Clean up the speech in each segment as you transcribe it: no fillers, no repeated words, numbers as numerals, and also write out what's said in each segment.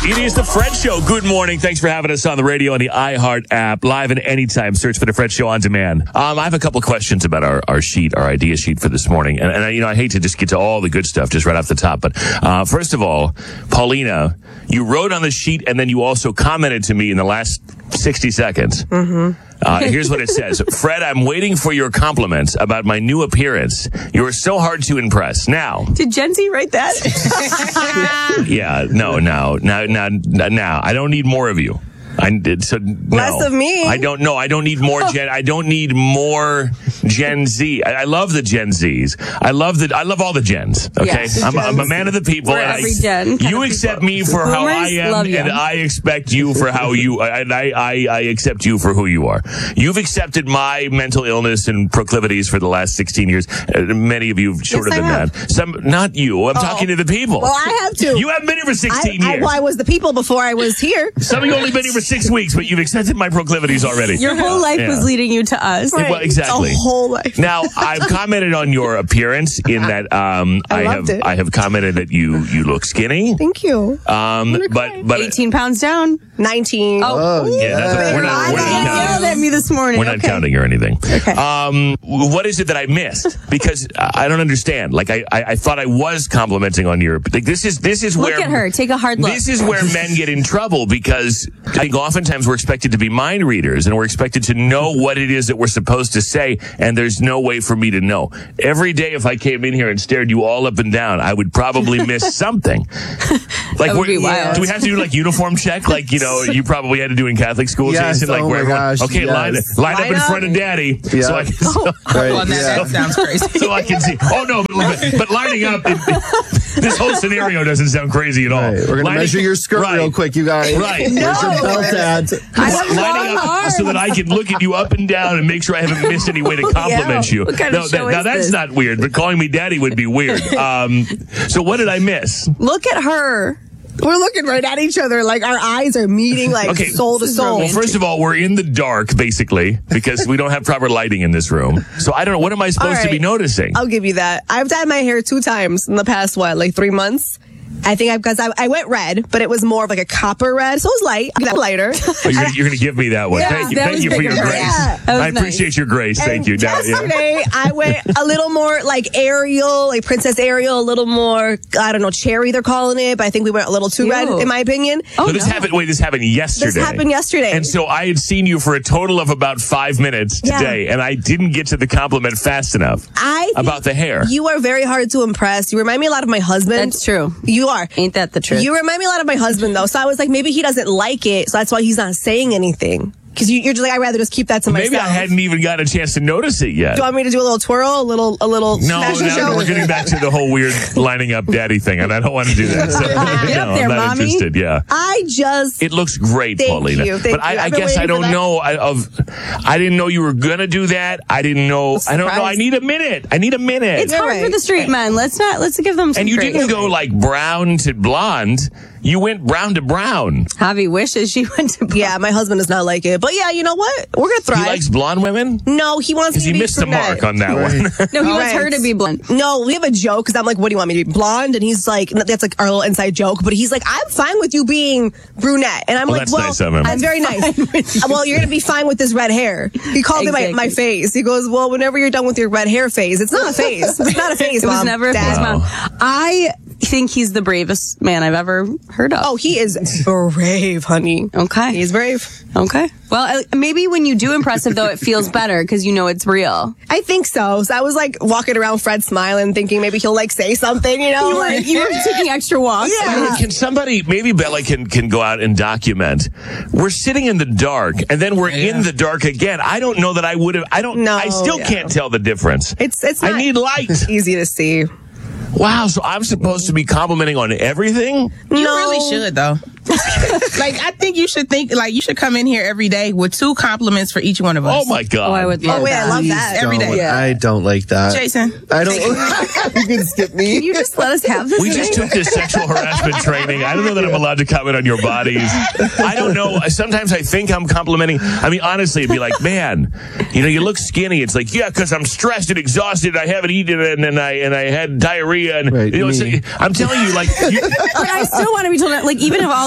It is the Fred Show. Good morning. Thanks for having us on the radio and the iHeart app. Live and anytime. Search for the Fred Show on demand. I have a couple of questions about our sheet, our idea sheet for this morning. And I hate to just get to all the good stuff just right off the top. But first of all, Paulina, you wrote on the sheet and then you also commented to me in the last 60 seconds. Here's what it says. Fred, I'm waiting for your compliments about my new appearance. You are so hard to impress. Now. Did Gen Z write that? Yeah, no. I don't need more of you. No. Less of me. I don't know. I don't need more I don't need more Gen Z. I love the Gen Zs. I love all the gens. Okay, Yes, I'm a man of the people. We're every gen. You accept me for how I am, and I expect you for how you. And I accept you for who you are. You've accepted my mental illness and proclivities for the last 16 years. Many of you shorter than that. Some, not you. I'm talking to the people. Well, I have to. You haven't been here for 16 years. I was the people before I was here. Some of you only been here for 6 weeks, but you've accepted my proclivities already. Your whole life was leading you to us. Right. Well, exactly. A whole life. Now, I've commented on your appearance in that I have commented that you look skinny. Thank you. But 18 pounds down. 19. Yeah, we're not yelled at me this morning. We're not counting or anything. Okay. What is it that I missed? Because I don't understand. Like I thought I was complimenting on your. Like this is where. Look at her. Take a hard look. This is where men get in trouble because I think oftentimes we're expected to be mind readers and we're expected to know what it is that we're supposed to say, and there's no way for me to know. Every day, if I came in here and stared you all up and down, I would probably miss something. Like, that would be wild. Do we have to do like uniform check? Like, you probably had to do in Catholic school, yes, Jason. Like, oh where my gosh, okay, yes. line up in front of Daddy, Yeah. so I can. Right, That sounds crazy. So I can see. Oh no, but lining up. This whole scenario doesn't sound crazy at all. Right. We're gonna measure your skirt real quick, you guys. Right. Where's your belt at? Lining up so that I can look at you up and down and make sure I haven't missed any way to compliment you. What kind of show now is that's this? not weird, but calling me Daddy would be weird. So what did I miss? Look at her. We're looking right at each other like our eyes are meeting like soul to soul. Well, first of all, we're in the dark, basically, because we don't have proper lighting in this room. So I don't know. What am I supposed to be noticing? I'll give you that. I've dyed my hair 2 times in the past, 3 months? I think because I went red, but it was more of like a copper red, so it was light. I got lighter. Oh, you're going to give me that one. Yeah, Thank you for your grace. Yeah. I appreciate your grace. Thank you. Yesterday, I went a little more like Ariel, like Princess Ariel, a little more, I don't know, cherry they're calling it, but I think we went a little too red, in my opinion. So this happened yesterday. This happened yesterday. And so I had seen you for a total of about 5 minutes today, and I didn't get to the compliment fast enough about the hair. You are very hard to impress. You remind me a lot of my husband. That's true. You are. Ain't that the truth? You remind me a lot of my husband, though. So I was like, maybe he doesn't like it, so that's why he's not saying anything. Because you're just like, I'd rather just keep that to myself. Maybe I hadn't even gotten a chance to notice it yet. Do you want me to do a little twirl, a little fashion show? We're getting back to the whole weird lining up Daddy thing, and I don't want to do that. So, Get up there, I'm not Mommy. interested. Yeah, It looks great, Thank Paulina. you, thank but you. I I've been guess I waiting don't for know. I didn't know you were gonna do that. I didn't know. I don't know. I need a minute. It's hard for the straight men. Let's give them some And you grace. didn't go like brown to blonde. You went brown to brown. Javi wishes she went to blonde. Yeah, my husband does not like it. But yeah, you know what? We're going to thrive. He likes blonde women? No, he wants me to be he missed the brunette. mark on that one. No, he wants her to be blonde. No, we have a joke because I'm like, what do you want me to be, blonde? And he's like, that's like our little inside joke. But he's like, I'm fine with you being brunette. And I'm like, that's nice of him. I'm very nice. Well, you're going to be fine with this red hair. He called me my face. He goes, well, whenever you're done with your red hair phase, it's not a phase. It's not a phase, It Mom. was never a phase, Dad. Mom. I think he's the bravest man I've ever heard of. Oh, he is brave, honey. Okay. He's brave. Okay. Well, maybe when you do impressive, though, it feels better because you know it's real. I think so. So I was like walking around Fred smiling, thinking maybe he'll like say something, you know? You were taking extra walks. Yeah. Can somebody, maybe Bella can go out and document. We're sitting in the dark and then we're in the dark again. I don't know that I would have, I still can't tell the difference. It's I not need light. easy to see. Wow, so I'm supposed to be complimenting on everything? You really should, though. Like, I think you should you should come in here every day with 2 compliments for each one of us. Oh my God. Oh, I would love Oh, wait, that. I love that. Every day. Yeah. I don't like that. Jason. I don't. You can skip me. Can you just let us have this? We just took this sexual harassment training. I don't know that I'm allowed to comment on your bodies. I don't know. Sometimes I think I'm complimenting. I mean, honestly, it'd be like, man, you look skinny. It's like, yeah, because I'm stressed and exhausted. I haven't eaten and I had diarrhea. And Right, I'm telling you, like, But I still want to be told that, like, even if all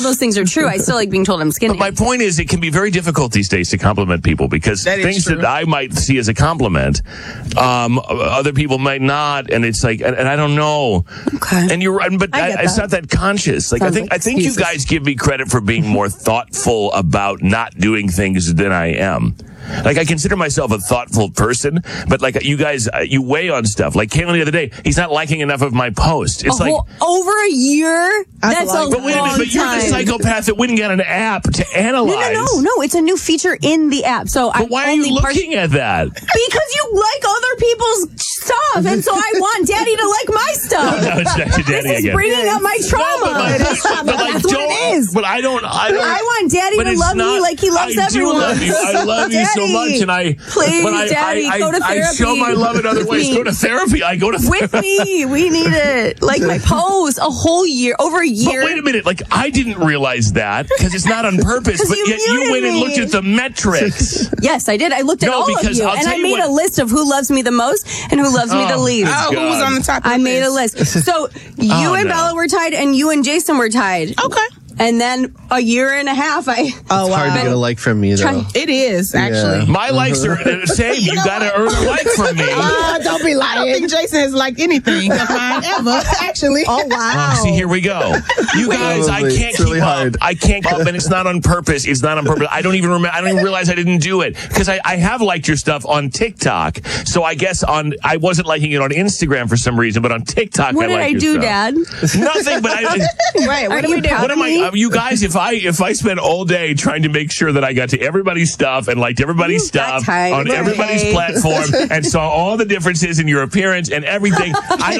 those things are true, I still like being told I'm skinny. But my point is, it can be very difficult these days to compliment people because That is things true. that I might see as a compliment, other people might not, and it's like, and I don't know. Okay. And you're right, but I get it's that. not that conscious. Like Sounds I think like you excuses. guys give me credit for being more thoughtful about not doing things than I am. Like, I consider myself a thoughtful person, but like you guys, you weigh on stuff. Like Caitlin the other day, he's not liking enough of my post. It's like, over a year? That's long a but wait a minute, long but you're the time. psychopath that wouldn't get an app to analyze. No. It's a new feature in the app. So But why are you looking at that? Because you like other people's stuff, and so I want Daddy to like my stuff. No, it's back to Daddy This is again. bringing up my trauma. That's what it is. But I don't. I want Daddy but to it's love me not- like he loves I everyone. do love you. I love you so Daddy, much, and I. please, but I, Daddy, I, go to I show therapy my love in other with ways. me. Go to therapy. I go to With me, we need it. Like my post, a whole year, over a But year. wait a minute, like I didn't realize that because it's not on purpose. 'Cause But you yet you muted went and me. looked at the metrics. Yes, I did. I looked at No, all of because you, I'll and tell I you made what- a list of who loves me the most and who loves me the least. Oh, who was God. on the top of the I made a list? list. So you Oh, and no. Bella were tied, and you and Jason were tied. Okay. And then a year and a half, Oh, It's hard to get a like from me, though. It is, actually. My likes are the same. You got to earn a like from me. Don't be lying. I don't think Jason has liked anything of mine ever, actually. Oh, wow. See, here we go. You guys, I Probably. can't It's really keep hard. up. I can't keep up, and it's not on purpose. It's not on purpose. I don't even remember. I don't even realize I didn't do it because I have liked your stuff on TikTok. So I guess I wasn't liking it on Instagram for some reason, but on TikTok, what I did like I your do, stuff. Dad? Nothing. But Right. What Are do you we do? proud what am of me? I? You guys, if I spent all day trying to make sure that I got to everybody's stuff and liked everybody's You got stuff time. on everybody's Okay. platform and saw all the differences in your appearance and everything, I